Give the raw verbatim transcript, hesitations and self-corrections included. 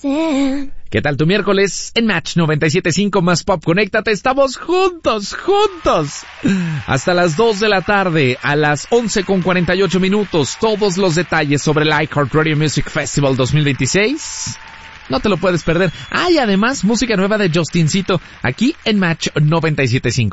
¿Qué tal tu miércoles? En Match noventa y siete punto cinco más Pop, conéctate, estamos juntos, juntos. Hasta las dos de la tarde, a las once con cuarenta y ocho minutos, todos los detalles sobre el iHeartRadio Music Festival dos mil veintiséis. No te lo puedes perder. Ah, y además, música nueva de Justincito, aquí en Match noventa y siete punto cinco.